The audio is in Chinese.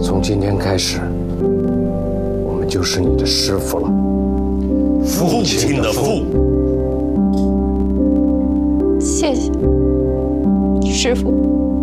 从今天开始，我们就是你的师傅了。 父亲的父。 谢谢，师傅。